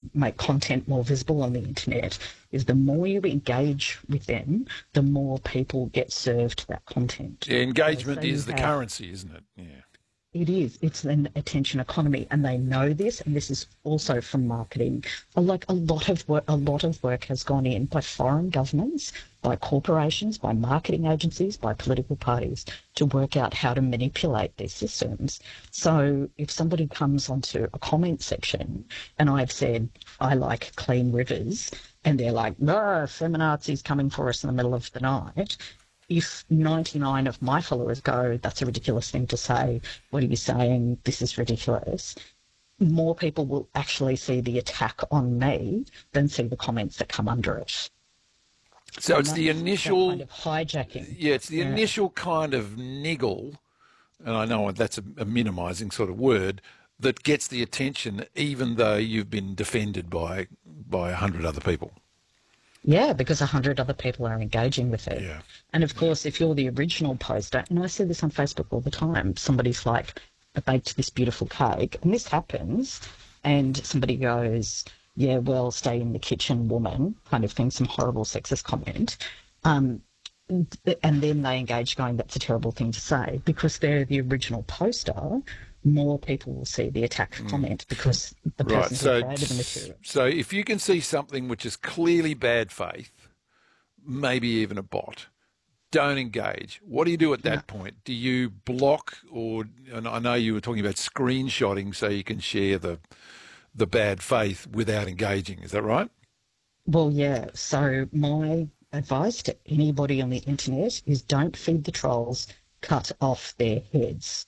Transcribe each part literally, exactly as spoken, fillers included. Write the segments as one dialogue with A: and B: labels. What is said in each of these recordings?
A: make content more visible on the internet is the more you engage with them, the more people get served that content.
B: Yeah, engagement
A: So you
B: is the
A: have
B: currency, isn't it? Yeah.
A: it is. It's an attention economy, and they know this. And this is also from marketing. Like a lot of work, a lot of work has gone in by foreign governments, by corporations, by marketing agencies, by political parties to work out how to manipulate these systems. So if somebody comes onto a comment section, and I've said I like clean rivers, and they're like, "No, feminazis coming for us in the middle of the night." If ninety-nine of my followers go, that's a ridiculous thing to say, what are you saying, this is ridiculous, more people will actually see the attack on me than see the comments that come under it.
B: So
A: And
B: it's the
A: that's that
B: initial,
A: kind of hijacking.
B: yeah, it's the
A: Yeah.
B: initial kind of niggle, and I know that's a, a minimising sort of word, that gets the attention even though you've been defended by by a hundred other people.
A: Yeah, because a hundred other people are engaging with it.
B: Yeah.
A: And of course, if you're the original poster, and I see this on Facebook all the time, somebody's like, I baked this beautiful cake, and this happens, and somebody goes, yeah, well, stay in the kitchen, woman, kind of thing, some horrible sexist comment. Um, and then they engage going, that's a terrible thing to say, because they're the original poster. More people will see the attack comment because the
B: Right.
A: person
B: So,
A: who created the material.
B: so if you can see something which is clearly bad faith, maybe even a bot, don't engage. What do you do at that
A: Yeah.
B: point? Do you block, or, and I know you were talking about screenshotting so you can share the the bad faith without engaging. Is that right?
A: Well, yeah. So my advice to anybody on the internet is don't feed the trolls, cut off their heads.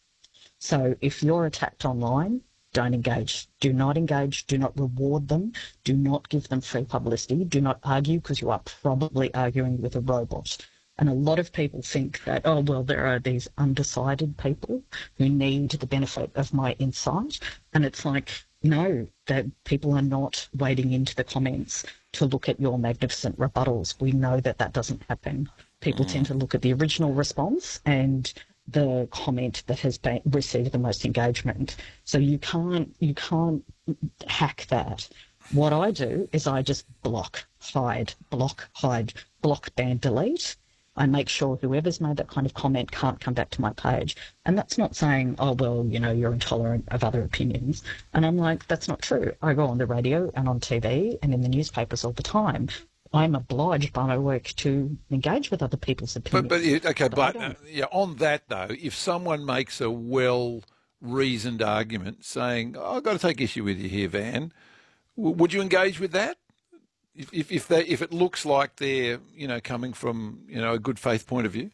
A: So if you're attacked online, don't engage. Do not engage. Do not reward them. Do not give them free publicity. Do not argue, because you are probably arguing with a robot. And a lot of people think that, oh, well, there are these undecided people who need the benefit of my insight. And it's like, no, that people are not wading into the comments to look at your magnificent rebuttals. We know that that doesn't happen. People tend to look at the original response and the comment that has been received the most engagement. So you can't you can't hack that. What I do is I just block, hide, block, hide, block, ban, delete. I make sure whoever's made that kind of comment can't come back to my page. And that's not saying, oh, well, you know, you're intolerant of other opinions. And I'm like, that's not true. I go on the radio and on T V and in the newspapers all the time. I'm obliged by my work to engage with other people's opinions.
B: But, but yeah, okay,
A: But
B: but,
A: I
B: uh,
A: don't.
B: yeah, on that though, if someone makes a well-reasoned argument saying, oh, "I've got to take issue with you here, Van," w- would you engage with that? If if if, they, if it looks like they're, you know, coming from, you know, a good faith point of view?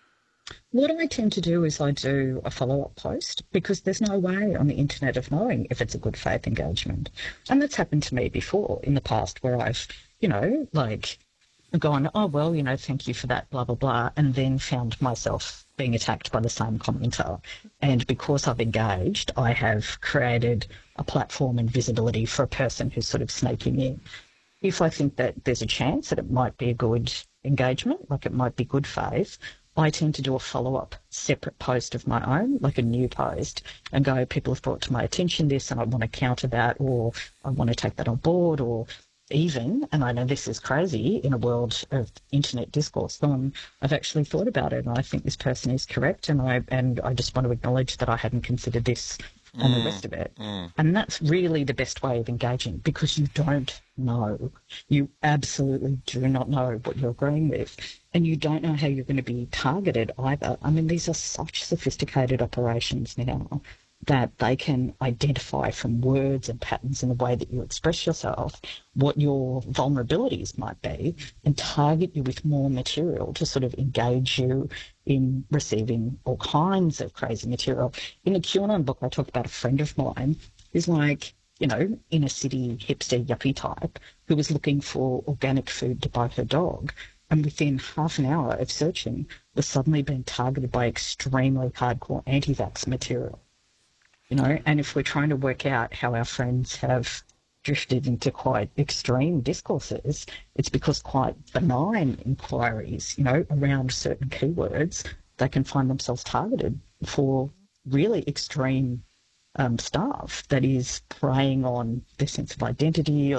A: What I tend to do is I do a follow-up post, because there's no way on the internet of knowing if it's a good faith engagement. And that's happened to me before in the past, where I've, you know, like gone, oh, well, you know, thank you for that, blah, blah, blah, and then found myself being attacked by the same commenter. And because I've engaged, I have created a platform and visibility for a person who's sort of snaking in. If I think that there's a chance that it might be a good engagement, like it might be good faith, I tend to do a follow-up separate post of my own, like a new post, and go, people have brought to my attention this and I want to counter that, or I want to take that on board, or even, and I know this is crazy in a world of internet discourse, um, I've actually thought about it and I think this person is correct, and I and I just want to acknowledge that I hadn't considered this and the rest of it. And that's really the best way of engaging, because you don't know. You absolutely do not know what you're agreeing with. And you don't know how you're going to be targeted either. I mean, these are such sophisticated operations now that they can identify from words and patterns in the way that you express yourself what your vulnerabilities might be, and target you with more material to sort of engage you in receiving all kinds of crazy material. In the QAnon book, I talk about a friend of mine who's like, you know, inner city hipster yuppie type who was looking for organic food to buy her dog, and within half an hour of searching was suddenly being targeted by extremely hardcore anti-vax material. You know, and if we're trying to work out how our friends have drifted into quite extreme discourses, it's because quite benign inquiries, you know, around certain keywords, they can find themselves targeted for really extreme um, stuff that is preying on their sense of identity or